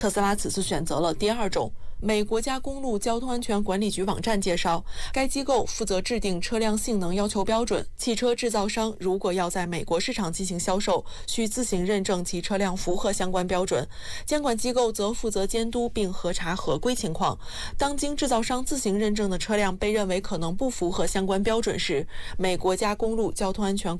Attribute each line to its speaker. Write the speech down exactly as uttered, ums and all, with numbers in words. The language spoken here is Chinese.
Speaker 1: 特斯拉此次选择了第二种。美国家公路交通安全管理局网站介绍，该机构负责制定车辆性能要求标准。汽车制造商如果要在美国市场进行销售，需自行认证其车辆符合相关标准。监管机构则负责监督并核查合规情况。当经制造商自行认证的车辆被认为可能不符合相关标准时，美国家公路交通安全